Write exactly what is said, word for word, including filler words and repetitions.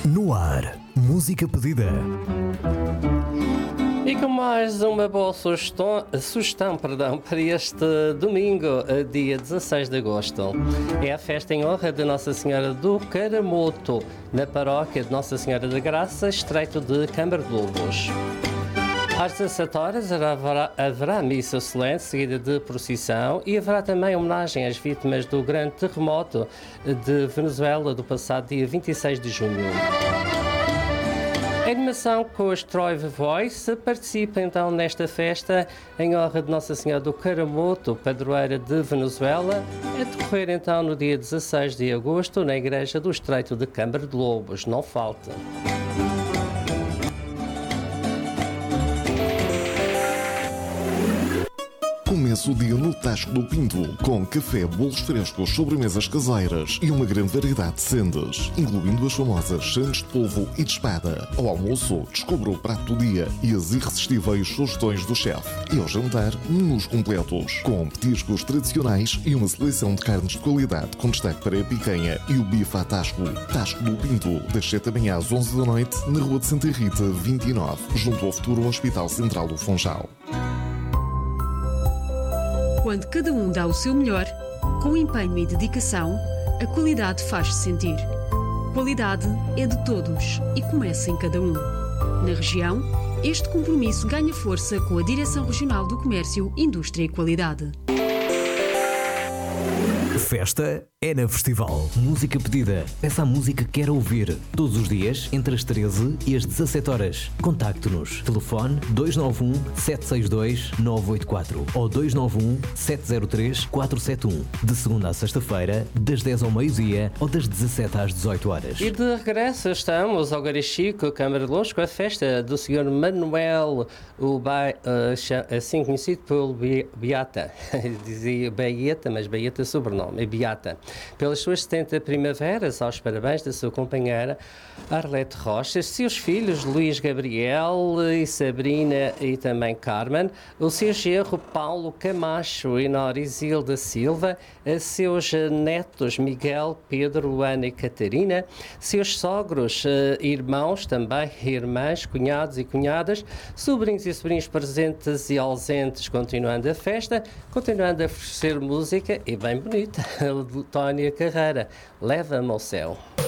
No ar, música pedida. E com mais uma boa sugestão, sugestão perdão, para este domingo, dia dezasseis de agosto. É a festa em honra de Nossa Senhora do Caramoto, na paróquia de Nossa Senhora da Graça, estreito de Câmara de Lobos. Às dezassete horas haverá, haverá missa solene, seguida de procissão, e haverá também homenagem às vítimas do grande terremoto de Venezuela do passado dia vinte e seis de junho. A animação com os Troy Voice participa então nesta festa em honra de Nossa Senhora do Caramoto, padroeira de Venezuela, a decorrer então no dia dezasseis de agosto na Igreja do Estreito de Câmara de Lobos. Não falta! Começa o dia no Tasco do Pinto, com café, bolos frescos, sobremesas caseiras e uma grande variedade de sendas, incluindo as famosas sandes de polvo e de espada. Ao almoço, descubra o prato do dia e as irresistíveis sugestões do chefe. E ao jantar, menus completos, com petiscos tradicionais e uma seleção de carnes de qualidade, com destaque para a picanha e o bife à Tasco. Tasco do Pinto, das sete da manhã às onze da noite, na Rua de Santa Rita, vinte e nove, junto ao futuro Hospital Central do Funchal. Quando cada um dá o seu melhor, com empenho e dedicação, a qualidade faz-se sentir. Qualidade é de todos e começa em cada um. Na região, este compromisso ganha força com a Direção Regional do Comércio, Indústria e Qualidade. Festa é na Festival. Música pedida. Peça a música que quer ouvir. Todos os dias, entre as treze e as dezassete horas. Contacte-nos. Telefone dois nove um, sete seis dois, nove oito quatro ou dois nove um, sete zero três, quatro sete um. De segunda a sexta-feira, das dez ao meio-dia ou das dezassete às dezoito horas. E de regresso estamos ao Garichico, Câmara de Lobos, com a festa do senhor Manuel, o ba... uh, assim conhecido pelo Beata. Dizia Baeta, mas Baeta é sobrenome, é Beata. Pelas suas setenta primaveras, aos parabéns da sua companheira Arlete Rocha, seus filhos Luís Gabriel e Sabrina e também Carmen, o seu genro Paulo Camacho e Nora Isilda Silva, seus netos Miguel, Pedro, Luana e Catarina, seus sogros, irmãos também, irmãs, cunhados e cunhadas, sobrinhos e sobrinhos presentes e ausentes, continuando a festa, continuando a oferecer música e bem bonita. Tónia Carreira, leva-me ao céu.